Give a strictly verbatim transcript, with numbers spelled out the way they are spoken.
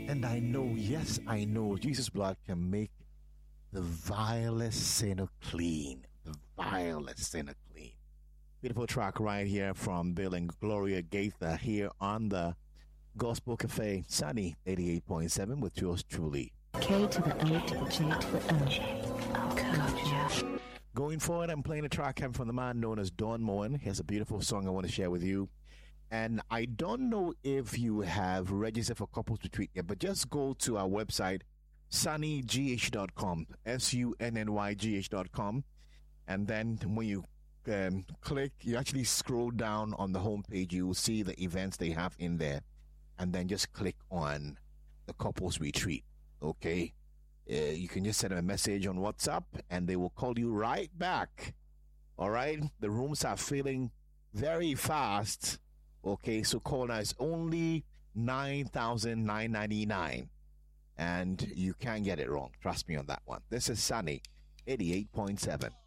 And I know, yes, I know, Jesus' blood can make the vilest sinner clean. The vilest sinner clean. Beautiful track right here from Bill and Gloria Gaither here on the Gospel Cafe, Sunny eighty-eight point seven with yours truly. K to the O to the J to the O. Culture. Going forward, I'm playing a track from the man known as Don Moen. Here's a beautiful song I want to share with you. And I don't know if you have registered for Couples Retreat yet, but just go to our website, sunny g h dot com, S U N N Y G H dot com. And then when you um, click, you actually scroll down on the homepage, you will see the events they have in there. And then just click on the Couples Retreat. Okay? Uh, you can just send them a message on WhatsApp and they will call you right back. All right? The rooms are filling very fast. Okay, so call now is only nine thousand nine hundred ninety-nine. And you can't get it wrong. Trust me on that one. This is Sunny eighty-eight point seven.